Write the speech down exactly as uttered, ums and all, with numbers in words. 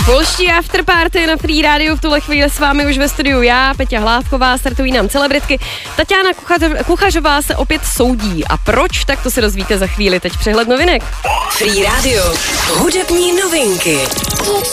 Polští afterparty na Free Radio v tuhle chvíli s vámi už ve studiu já, Peťa Hlávková, startují nám celebritky. Taťána Kuchařová se opět soudí. A proč? Tak to se dozvíte za chvíli. Teď přehled novinek. Free Radio. Hudební novinky.